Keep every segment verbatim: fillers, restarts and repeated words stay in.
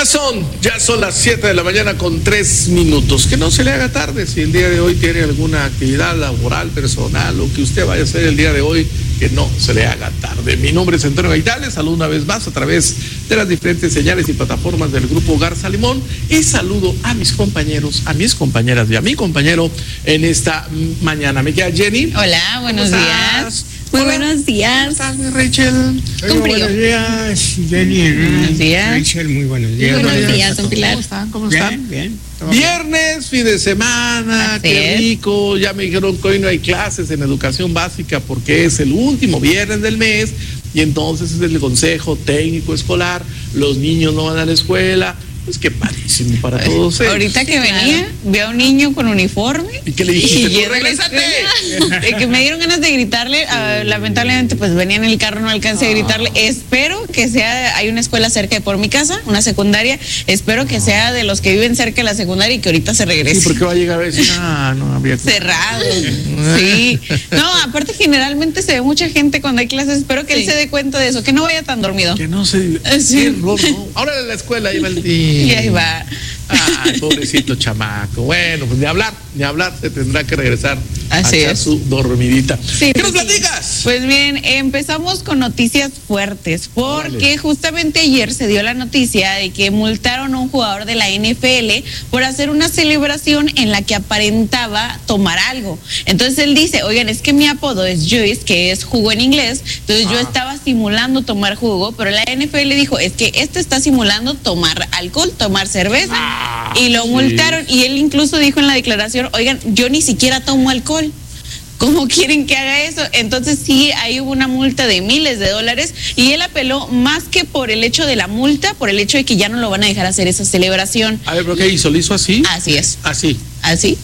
Ya son, ya son las siete de la mañana con tres minutos. Que no se le haga tarde si el día de hoy tiene alguna actividad laboral, personal o que usted vaya a hacer el día de hoy, que no se le haga tarde. Mi nombre es Antonio Gaitán, les saludo una vez más a través de las diferentes señales y plataformas del Grupo Garza Limón y saludo a mis compañeros, a mis compañeras y a mi compañero en esta mañana. Me queda Jenny. Hola, buenos días. Muy Hola. buenos días. ¿Cómo estás, mi Rachel? Con frío. Buenos días, Jenny. Buenos días. Rachel, muy buenos días. Buenos Buenos días, don Pilar. ¿Cómo están? ¿Cómo Bien, están? bien. todo bien. Viernes, fin de semana, Así qué es. rico. Ya me dijeron que hoy no hay clases en educación básica porque es el último viernes del mes y entonces es el consejo técnico escolar. Los niños no van a la escuela. Pues qué padrísimo para todos ellos. Ahorita que venía, vi a un niño con uniforme. ¿Y qué le dijiste? Y Tú, yo de la ¡regrésate! escuela, de que me dieron ganas de gritarle. ah, lamentablemente, pues venía en el carro, no alcancé a gritarle. Espero que sea, hay una escuela cerca de por mi casa, una secundaria. Espero que sea de los que viven cerca de la secundaria y que ahorita se regrese. Sí, porque va a llegar a decir, ah, no había clases. Cerrado. Sí. No, aparte generalmente se ve mucha gente cuando hay clases. Espero que él Sí. se dé cuenta de eso, que no vaya tan dormido. Que no se. Sí. Qué error, ¿no? Ahora en la escuela iba el Y ahí va. Ay, pobrecito chamaco. Bueno, pues ni hablar, ni hablar, se tendrá que regresar Así a es. su dormidita. Sí, ¿Qué nos pues sí. platicas? Pues bien, empezamos con noticias fuertes, porque Órale. justamente ayer se dio la noticia de que multaron a un jugador de la N F L por hacer una celebración en la que aparentaba tomar algo. Entonces él dice, oigan, es que mi apodo es Juice, que es jugo en inglés, entonces yo Ah. estaba simulando tomar jugo, pero la N F L dijo, es que este está simulando tomar alcohol, tomar cerveza, Ah, y lo sí. multaron, y él incluso dijo en la declaración, oigan, yo ni siquiera tomo alcohol. ¿Cómo quieren que haga eso? Entonces sí, ahí hubo una multa de miles de dólares y él apeló más que por el hecho de la multa, por el hecho de que ya no lo van a dejar hacer esa celebración. A ver, ¿pero qué hizo? ¿Lo hizo así? Así es, Así. así.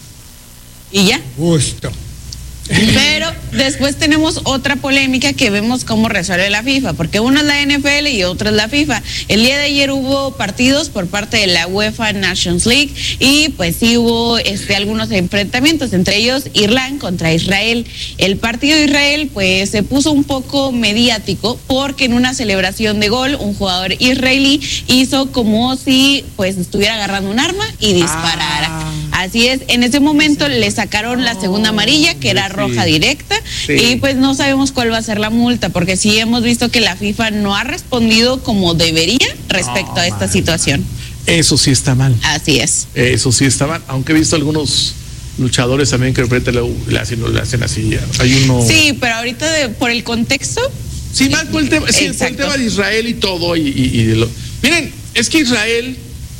Y ya. Gusto. Pero después tenemos otra polémica que vemos cómo resuelve la FIFA, porque una es la N F L y otra es la FIFA. El día de ayer hubo partidos por parte de la UEFA Nations League y pues sí hubo este, algunos enfrentamientos, entre ellos Irlanda contra Israel. El partido de Israel pues se puso un poco mediático porque en una celebración de gol un jugador israelí hizo como si pues estuviera agarrando un arma y disparara. Ah. Así es, en ese momento le sacaron la segunda amarilla, que era Sí. roja directa, Sí. y pues no sabemos cuál va a ser la multa, porque sí hemos visto que la FIFA no ha respondido como debería respecto No, a esta mal, situación. Eso sí está mal. Así es. Eso sí está mal. Aunque he visto algunos luchadores también que de repente le, le hacen, le hacen así. Hay uno. Sí, pero ahorita de- por el contexto, Sí, más por el tema, sí, por el Exacto. tema de Israel y todo. Y, y- y de lo... Miren, es que Israel,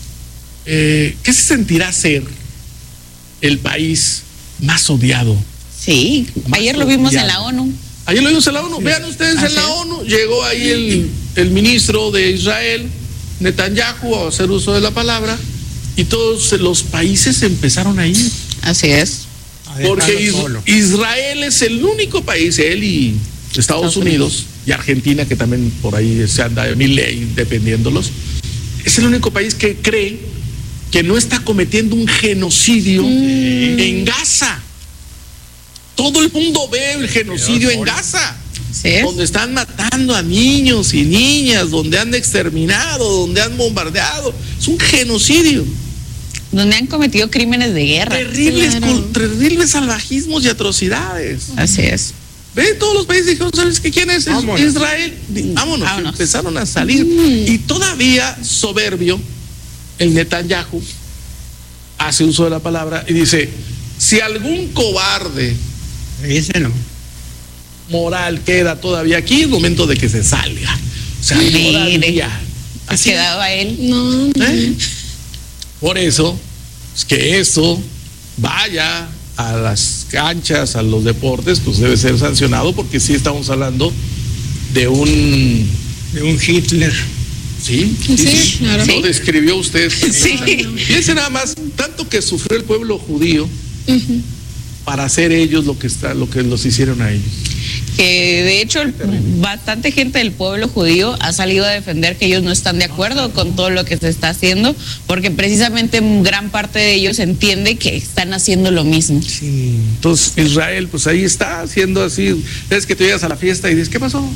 eh, ¿qué se sentirá ser el país más odiado? sí, Más ayer lo vimos en odiado. la ONU. Ayer lo vimos en la ONU. Vean ustedes Así en la es. ONU. Llegó ahí el, el ministro de Israel, Netanyahu, a hacer uso de la palabra. Y todos los países empezaron a ir. Así es. A Porque dejarlo Is- solo. Israel es el único país, él y Estados, Estados Unidos, y Argentina, que también por ahí se anda ni ley defendiéndolos, es el único país que cree que no está cometiendo un genocidio en Gaza. Todo el mundo ve el genocidio en Gaza, Así es. donde están matando a niños y niñas, donde han exterminado, donde han bombardeado. Es un genocidio. Donde han cometido crímenes de guerra. Terribles, Claro. cul- terribles salvajismos y atrocidades. Así es. Ve, todos los países dijeron, ¿sabes qué? ¿Quién es? Es Vámonos. Israel. Di- Vámonos. Vámonos. Empezaron a salir. Y todavía soberbio, el Netanyahu hace uso de la palabra y dice, si algún cobarde Díselo. moral queda todavía aquí, es momento de que se salga. O sea, Mire. todavía. ¿Ha Así, quedado a él? No, no. ¿eh? Por eso, es que eso vaya a las canchas, a los deportes, pues debe ser sancionado porque sí estamos hablando de un... De un Hitler. Sí, Sí, claro. Lo describió usted. Sí. Fíjense nada más, tanto que sufrió el pueblo judío Ujú. para hacer ellos lo que está, lo que los hicieron a ellos. Que de hecho el- bastante gente del pueblo judío ha salido a defender que ellos no están de acuerdo con todo lo que se está haciendo, porque precisamente gran parte de ellos entiende que están haciendo lo mismo. Sí. Entonces Israel, pues ahí está haciendo así. Es que tú llegas a la fiesta y dices, ¿qué pasó?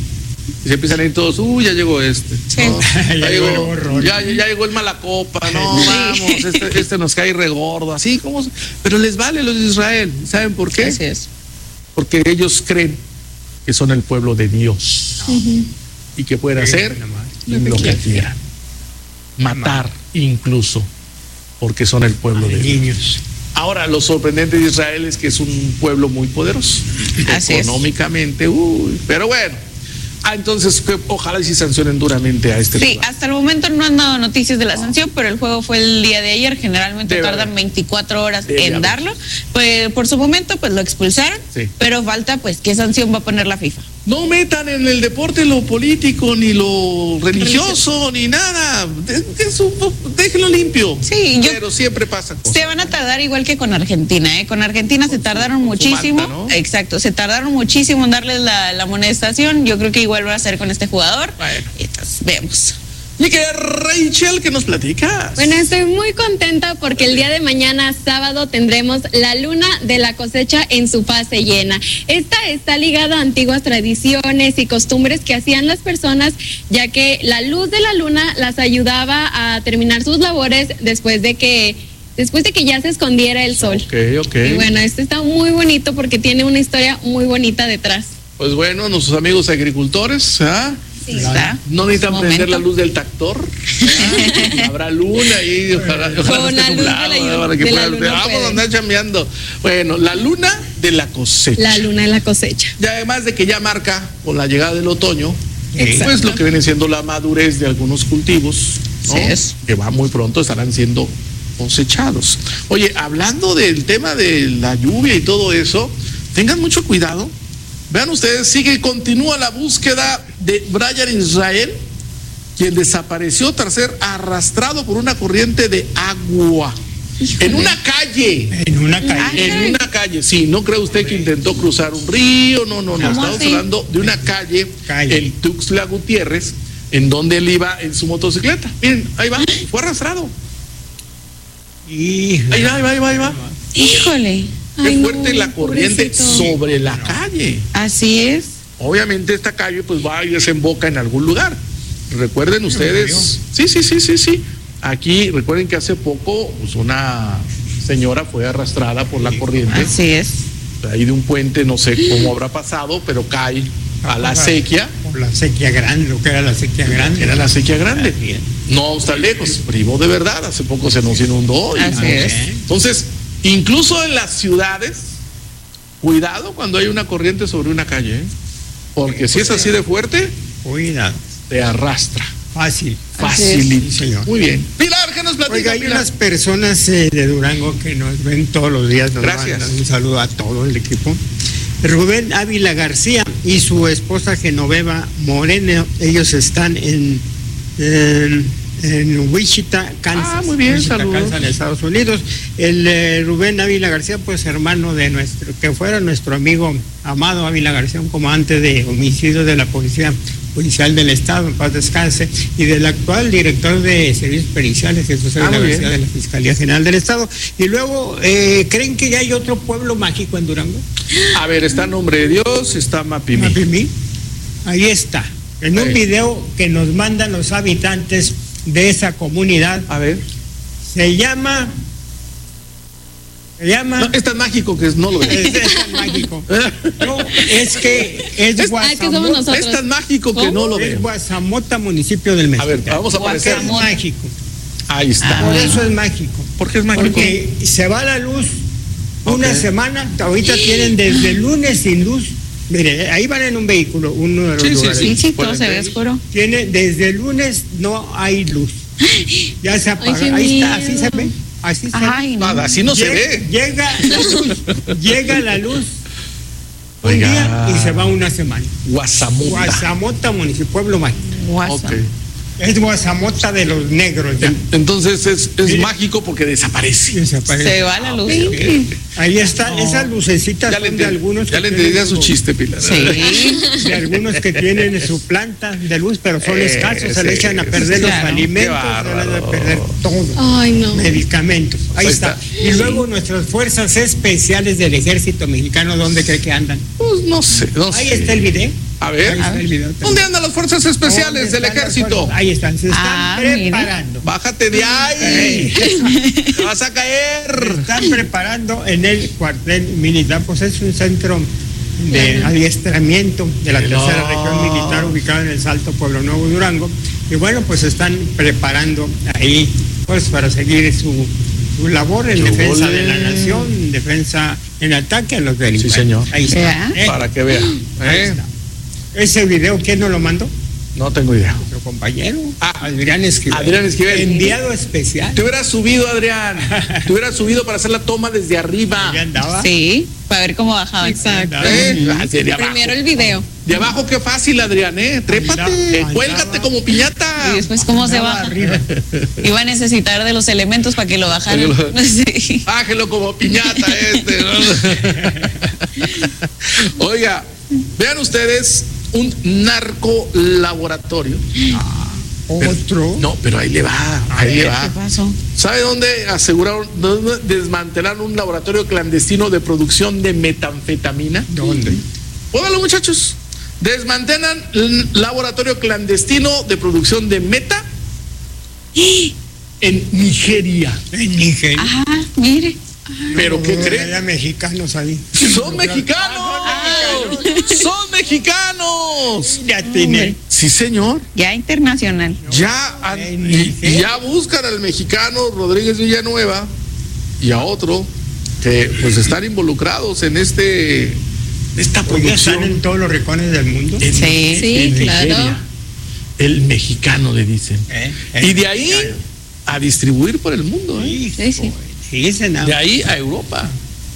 Y se empiezan a ir todos, uy, ya llegó este. Sí. ¿no? Ya Ya, llegó el llegó, horror. ya, ya llegó el malacopa, no, Sí. vamos, este, este nos cae regordo, así como. Pero les vale los de Israel. ¿Saben por qué? Así es. Porque ellos creen que son el pueblo de Dios y que pueden hacer lo que quieran. Matar incluso, porque son el pueblo de Dios. Niños. Ahora, lo sorprendente de Israel es que es un pueblo muy poderoso. Así es. Económicamente, uy, pero bueno. Ah, entonces, que ojalá y sí sancionen duramente a este Sí, lugar. hasta el momento no han dado noticias de la sanción, pero el juego fue el día de ayer. Generalmente Debe tardan haber. veinticuatro horas Debe en haber. darlo. Pues por su momento, pues lo expulsaron, Sí. pero falta, pues, qué sanción va a poner la FIFA. No metan en el deporte lo político, ni lo religioso, ni nada. De- de su- déjenlo limpio. Sí, yo- Pero siempre pasa cosas. Se van a tardar igual que con Argentina, ¿eh? Con Argentina se tardaron su muchísimo. Malta, ¿no? Exacto, se tardaron muchísimo en darles la, la amonestación. Yo creo que igual va a ser con este jugador. Bueno. Entonces, vemos. Y que Rachel, ¿qué nos platicas? Bueno, estoy muy contenta porque el día de mañana, sábado, tendremos la luna de la cosecha en su fase llena. Esta está ligada a antiguas tradiciones y costumbres que hacían las personas, ya que la luz de la luna las ayudaba a terminar sus labores después de que, después de que ya se escondiera el sol. Ok, ok. Y bueno, este está muy bonito porque tiene una historia muy bonita detrás. Pues bueno, nuestros amigos agricultores, ¿ah? Sí. Está. No necesitan Un prender momento. la luz del tractor. ¿ah? Habrá luna ahí, ojalá, ojalá Con esté la luz de la nublado, llu- ¿ah? Para que de la puedan- luna vamos pueden. a andar chambeando. Bueno, la luna de la cosecha. La luna de la cosecha. Y además de que ya marca con la llegada del otoño, Exacto. pues lo que viene siendo la madurez de algunos cultivos, ¿no? Sí es. Que va muy pronto estarán siendo cosechados. Oye, hablando del tema de la lluvia y todo eso, tengan mucho cuidado. Vean ustedes, sigue, continúa la búsqueda de Brian Israel, quien desapareció tras ser arrastrado por una corriente de agua en una calle. En una calle. En una calle, sí, no cree usted que intentó cruzar un río, no, no, no, ¿Cómo estamos así? hablando de una calle, Calle. el Tuxtla Gutiérrez, en donde él iba en su motocicleta. Miren, ahí va, fue arrastrado. Hijo. Ahí va, ahí va, ahí va, ahí va. Híjole, Qué Ay, no, fuerte la corriente pobrecito. sobre la calle. así es. Obviamente esta calle pues va y desemboca en algún lugar. Recuerden murió. ustedes, sí, sí, sí, sí, sí. Aquí recuerden que hace poco pues, una señora fue arrastrada por la corriente. Así es. Ahí de un puente, no sé cómo habrá pasado, pero cae a la sequía. Por la sequía grande, lo que era la sequía grande. Era la sequía grande. Así es. No está lejos, primo de verdad, hace poco se nos inundó. y- Así es. Entonces, incluso en las ciudades, cuidado cuando hay una corriente sobre una calle, ¿eh? Porque si es así de fuerte, Cuidado. te arrastra. Fácil. Facilito. Sí, señor. Muy bien. Pilar, ¿qué nos platica? Oiga, hay Pilar? unas personas eh, de Durango que nos ven todos los días. Nos Gracias. mandan un saludo a todo el equipo. Rubén Ávila García y su esposa Genoveva Moreno, ellos están en, en, en Wichita, Kansas. Ah, muy bien, Wichita, saludos. Kansas, en Estados Unidos. El eh, Rubén Ávila García, pues hermano de nuestro, que fuera nuestro amigo Amado Ávila García, un comandante de homicidio de la Policía Judicial del Estado, en paz descanse, y del actual director de Servicios Periciales, Jesús Ah, Ávila muy García, bien. de la Fiscalía General del Estado. Y luego, eh, ¿creen que ya hay otro pueblo mágico en Durango? A ver, está Nombre de Dios, está Mapimí. Mapimí. Ahí está, en un Ahí. video que nos mandan los habitantes de esa comunidad. A ver. Se llama, se llama, No, es tan mágico que no lo es, veo. es tan mágico. No, es que es, Es- Ah, que somos Guasamota, nosotros. Es tan mágico que ¿Cómo? no lo es veo. Guasamota, municipio del A Mezquital. ver, vamos a aparecer. Es mágico, Ahí está. por eso es mágico. ¿Por qué es mágico? Porque se va la luz una Ok. semana, ahorita tienen desde el lunes sin luz. Mire, ahí van en un vehículo, uno de los Sí, sí, lugares. Sí, sí, todo Pueden se ve ver. oscuro. Tiene desde el lunes no hay luz. Ya se apaga. qué Ahí está, así miedo. se ve. Así se Ay, ve. no. Nada, así no se Llega- ve. Llega la luz, llega la luz un Oiga. día y se va una semana. Guasamota. Guasamota, municipio, pueblo mágico. Guasa. Ok. Es Guasamota de los negros ya. En- Entonces es, es Mire. mágico porque desaparece. Desaparece. Se va la luz. Ahí está, esas lucecitas Ya le son de entendí, algunos ya que le entendí tienen a su su- chiste, Pilar. Sí. de algunos que tienen su planta de luz, pero son Eh, escasos, se le sí, echan a sí, perder los claro. alimentos, Qué se le echan a bárbaro. perder todo. Ay, no. Medicamentos. Ahí, Ahí está. está. Y luego nuestras fuerzas especiales del ejército mexicano, ¿dónde cree que andan? Pues no sé, no Ahí sé. está el video. A ver, Ahí está el video también. ¿dónde andan las fuerzas especiales ¿Dónde del están las ejército? fuerzas? Ahí están, se están Ah, preparando. Bájate de ahí. Te vas a Se caer. están preparando en el cuartel militar, pues es un centro de adiestramiento de la No. tercera región militar ubicada en el Salto Pueblo Nuevo, Durango. Y bueno, pues se están preparando ahí pues para seguir su, su labor en ¡Qué defensa ole! de la nación, en defensa, en ataque a los delincuentes. Sí, señor. Ahí está. ¿Ya? ¿eh? Para que vea. Ahí ¿eh? está. Ese video, ¿quién nos lo mandó? No tengo idea. Nuestro compañero, Ah, Adrián Esquivel. Adrián Esquivel. Enviado especial. Te hubieras subido, Adrián. Te hubieras subido para hacer la toma desde arriba. Ya andaba. Sí, para ver cómo bajaban. Exacto. ¿Eh? Ah, sí, de abajo. Primero el video. De abajo, qué fácil, Adrián, ¿eh? Trépate, Andaba- cuélgate andaba- como piñata. Y después cómo se Andaba baja. arriba. Iba a necesitar de los elementos para que lo bajaran. Para que lo- Sí. Bájelo como piñata este. ¿no? Oiga, vean ustedes un narco laboratorio. Otro. No, pero ahí le va, ahí le ¿Qué va. pasó? ¿Sabe dónde aseguraron, dónde desmantelaron un laboratorio clandestino de producción de metanfetamina? ¿Dónde? Pónganlo, muchachos. Desmantelan el laboratorio clandestino de producción de meta en Nigeria. En Nigeria. Ah, mire. ¿Pero qué No, creen? había mexicanos ahí. ¡Son mexicanos! ¡Son mexicanos! Ya tiene. Sí, señor. Ya internacional. Ya, han- en y, Nigeria. y ya buscan al mexicano Rodríguez Villanueva y a otro que pues están involucrados en este esta Pues ya están producción en todos los rincones del mundo. en, Sí. Sí, en claro. Nigeria. El mexicano le dicen. ¿Eh? Y de ahí a distribuir por el mundo. ¿eh? Sí, sí. Sí, ese nada. De ahí a Europa.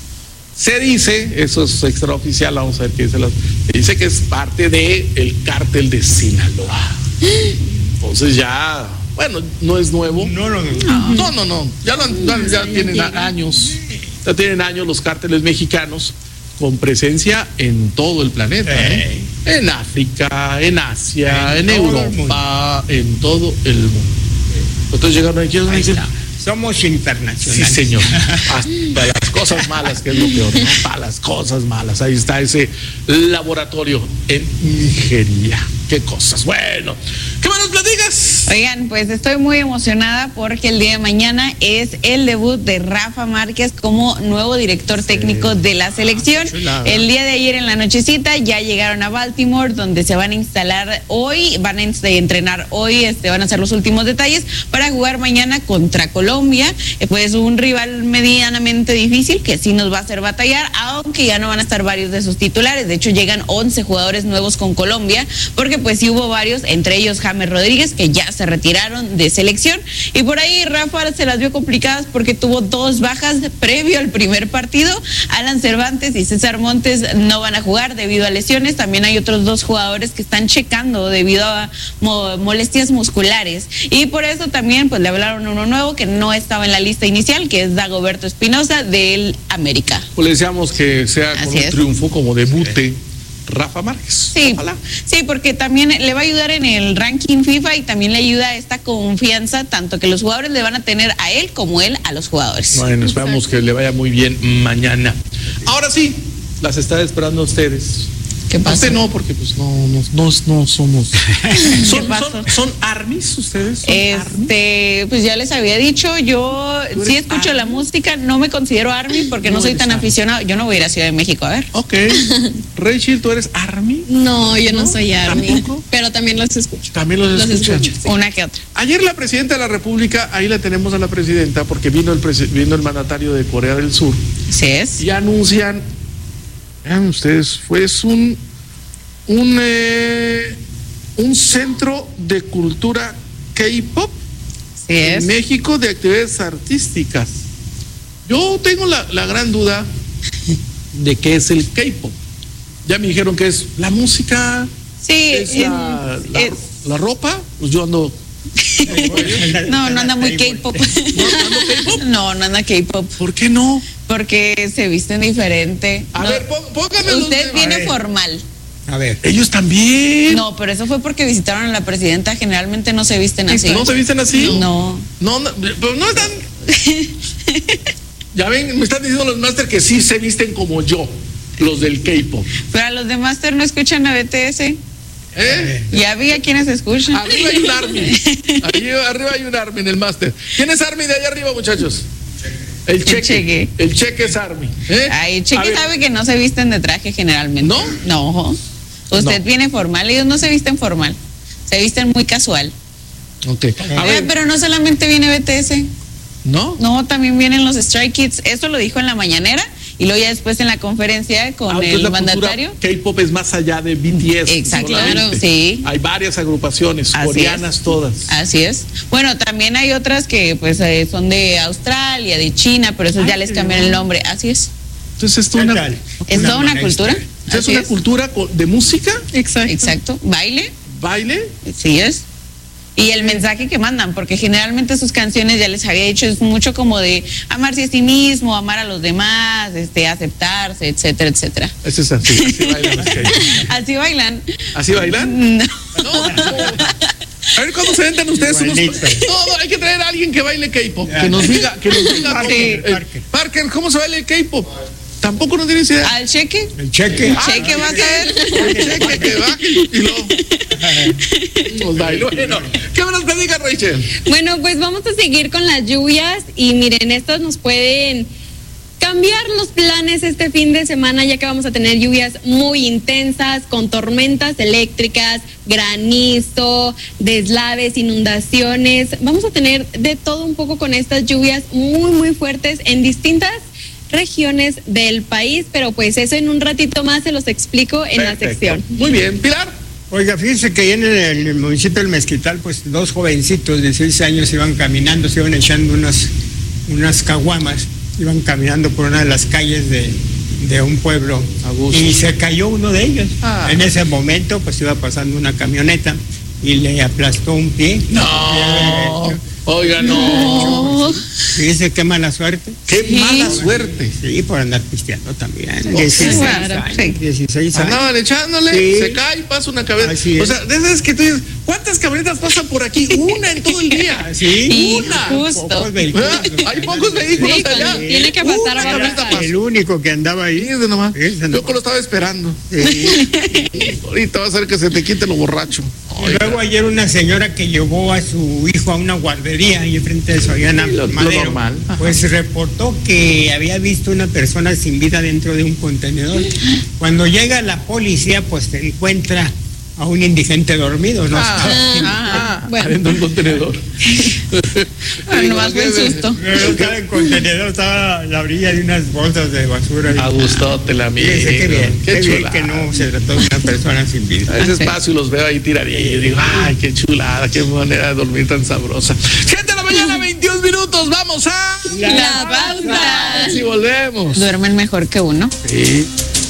Se dice, eso es extraoficial, vamos a ver qué dice, la- se dice que es parte del el cártel de Sinaloa. Entonces ya, bueno, no es nuevo. No lo No, no, no, ya, lo han- ya, ya tienen a- años, ya tienen años los cárteles mexicanos con presencia en todo el planeta, Ey. ¿no? En África, en Asia, En en, todo el Europa, en todo el mundo. Entonces llegaron aquí y Ahí dicen, está. Somos sí, internacionales. señor. Hasta las cosas malas, que es lo peor, ¿no? Para las cosas malas. Ahí está ese laboratorio en Nigeria. Qué cosas. Bueno, ¿qué más nos platicas? Oigan, pues estoy muy emocionada porque el día de mañana es el debut de Rafa Márquez como nuevo director técnico de la selección. chulada. El día de ayer en la nochecita ya llegaron a Baltimore, donde se van a instalar hoy, van a este, entrenar hoy, este, van a hacer los últimos detalles para jugar mañana contra Colombia. Eh, pues un rival medianamente difícil que sí nos va a hacer batallar, aunque ya no van a estar varios de sus titulares. De hecho, llegan once jugadores nuevos con Colombia, porque pues sí hubo varios, entre ellos James Rodríguez, que ya se retiraron de selección. Y por ahí Rafa se las vio complicadas porque tuvo dos bajas previo al primer partido. Alan Cervantes y César Montes no van a jugar debido a lesiones. También hay otros dos jugadores que están checando debido a mo- molestias musculares. Y por eso también pues le hablaron a uno nuevo que no estaba en la lista inicial, que es Dagoberto Espinosa del América. Pues le deseamos que sea con Así un es. triunfo como debute Rafa Márquez. Sí, Ojalá. sí, porque también le va a ayudar en el ranking FIFA y también le ayuda esta confianza, tanto que los jugadores le van a tener a él como él a los jugadores. Bueno, esperamos que le vaya muy bien mañana. Ahora sí, las está esperando a ustedes. ¿Qué A pasa? usted no, porque pues no, no, no, no somos. ¿Son, pasó? son, ¿Son armies ustedes? ¿Son armies? Este, pues ya les había dicho, yo ¿Tú sí eres escucho Army? la música, no me considero Army porque no, No soy eres tan Army. aficionado. Yo no voy a ir a Ciudad de México a ver. Ok. Rachel, ¿tú eres army? No, yo no, ¿No? soy Army, ¿Tampoco? pero también los escucho. También los, Los escuchan. escucho, sí. Una que otra. Ayer la presidenta de la República, ahí la tenemos a la presidenta, porque vino el, presi- vino el mandatario de Corea del Sur Sí es. y anuncian, vean ustedes, fue es un, un, eh, un centro de cultura K-pop Sí es. en México de actividades artísticas. Yo tengo la, la gran duda de qué es el K-pop. Ya me dijeron que es la música, Sí, es la, la- es- la ropa, pues yo ando. no, no anda muy K-pop. ¿No ando K-pop? No, no anda K-pop. ¿Por qué no? Porque se visten diferente. A No, ver, pó- póngame los usted de- viene a ver. formal. A ver. Ellos también. No, pero eso fue porque visitaron a la presidenta. Generalmente no se visten así. ¿No se visten así? No. No, no, pero no están. Ya ven, me están diciendo los máster que sí se visten como yo. los del K-pop. Pero a los de Master no escuchan a B T S. ¿Eh? Ya vi a quienes escuchan. Arriba hay un Army. Arriba, arriba hay un Army en el Master. ¿Quién es Army de allá arriba, muchachos? El cheque. El cheque, el cheque es Army. ¿Eh? Ay, Cheque sabe que no se visten de traje generalmente. ¿No? No. Usted No. viene formal, ellos no se visten formal. Se visten muy casual. Ok. A Eh, ver, pero no solamente viene B T S. ¿no? No, también vienen los Stray Kids. Eso lo dijo en la mañanera y luego ya después en la conferencia con Aunque el la mandatario. cultura K-pop es más allá de B T S. Exacto, solamente. claro, sí. Hay varias agrupaciones Así coreanas es. todas. Así es. Bueno, también hay otras que pues eh, son de Australia, de China, pero esos ya les cambian el nombre. Así es. Entonces es toda una, Es toda una cultura. es Así una es. cultura co- de música, Exacto. Exacto. Baile. baile. Sí es. Y el mensaje que mandan, porque generalmente sus canciones, ya les había dicho, es mucho como de amarse a sí mismo, amar a los demás, este, aceptarse, etcétera, etcétera. Eso es así, así bailan las K-pop. Así bailan. ¿Así bailan? No. No, no. A ver, ¿cuándo se entran ustedes unos... Igualito. No, no, hay que traer a alguien que baile K-pop, que nos diga, que nos diga. Parker, eh, Parker. Parker, ¿cómo se baila el K-pop? Tampoco no tienes idea. Al cheque. El cheque. Cheque va a caer. El cheque que baje y luego... Nos baila. Bueno, ¿qué me nos predica, Rachel? Bueno, pues vamos a seguir con las lluvias y miren, estos nos pueden cambiar los planes este fin de semana, ya que vamos a tener lluvias muy intensas con tormentas eléctricas, granizo, deslaves, inundaciones. Vamos a tener de todo un poco con estas lluvias muy, muy fuertes en distintas regiones del país, pero pues eso en un ratito más se los explico en la Perfecto. sección. Muy bien, Pilar. Oiga, fíjense que ahí en el, el municipio del Mezquital, pues dos jovencitos de seis años iban caminando, se iban echando unas, unas caguamas, iban caminando por una de las calles de, de un pueblo A gusto. y se cayó uno de ellos. Ah. En ese momento, pues iba pasando una camioneta y le aplastó un pie. No. Oiga, no. Oh, Fíjese qué mala suerte. Qué Sí. mala suerte. Sí, por andar pisteando también. Oh, dieciséis claro, años, sí. dieciséis años. Andaban echándole, Sí. se cae y pasa una camioneta. Así es. O sea, desde es que tú dices, ¿cuántas camionetas pasan por aquí? Una en todo el día. Sí. Y Una. justo. Pocos vehículos. ¿Ah? Hay pocos vehículos Sí, allá. cuando tiene que pasar Una va a camioneta pasar. pasa. El único que andaba ahí. Fíjese nomás. Fíjese Yo nomás. lo estaba esperando. Sí. Ahorita va a ser que se te quite lo borracho. Y Oiga. luego ayer una señora que llevó a su hijo a una guardería y enfrente de Soriana Sí, lo- lo Madero, normal. Ajá. pues reportó que había visto una persona sin vida dentro de un contenedor. Cuando llega la policía, pues se encuentra a un indigente dormido, ¿no? Ah, Ah, ah, bueno. adentro de un contenedor. Ah, nomás fue un susto. No estaba en contenedor, estaba a la orilla de unas bolsas de basura. A gustote la mía. Fíjese qué bien, qué, bien chulada. que no se trató de una persona sin vida. A ese espacio los veo ahí tiradillos y digo, ay, qué chulada, qué manera de dormir tan sabrosa. siete de la mañana, veintiún minutos, vamos a... La pausa. Si volvemos. Duermen mejor que uno. Sí.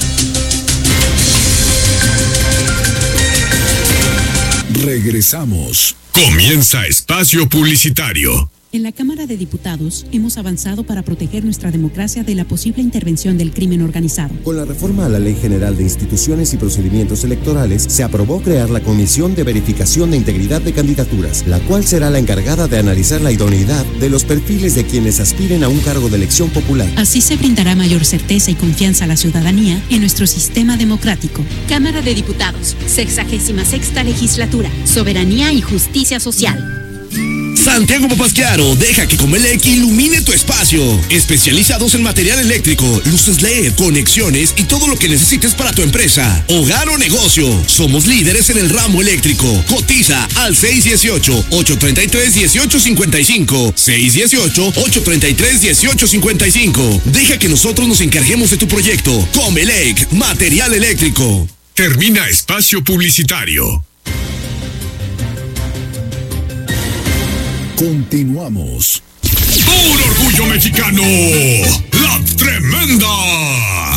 Regresamos. Comienza Espacio Publicitario. En la Cámara de Diputados hemos avanzado para proteger nuestra democracia de la posible intervención del crimen organizado. Con la reforma a la Ley General de Instituciones y Procedimientos Electorales, se aprobó crear la Comisión de Verificación de Integridad de Candidaturas, la cual será la encargada de analizar la idoneidad de los perfiles de quienes aspiren a un cargo de elección popular. Así se brindará mayor certeza y confianza a la ciudadanía en nuestro sistema democrático. Cámara de Diputados, sexagésima sexta legislatura, soberanía y justicia social. Santiago Papasquiaro deja que Comelec ilumine tu espacio. Especializados en material eléctrico, luces L E D, conexiones y todo lo que necesites para tu empresa, hogar o negocio. Somos líderes en el ramo eléctrico. Cotiza al seis uno ocho, ocho tres tres, uno ocho cinco cinco. seis uno ocho, ocho tres tres, uno ocho cinco cinco. Deja que nosotros nos encarguemos de tu proyecto. Comelec, material eléctrico. Termina Espacio Publicitario. Continuamos. ¡Un orgullo mexicano! ¡La Tremenda!